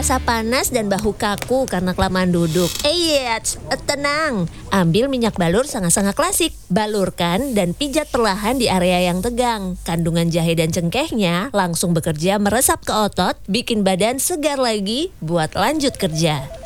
terasa panas dan bahu kaku karena kelamaan duduk. Tenang. Ambil minyak balur sangat-sangat klasik. Balurkan dan pijat perlahan di area yang tegang. Kandungan jahe dan cengkehnya langsung bekerja meresap ke otot, bikin badan segar lagi buat lanjut kerja.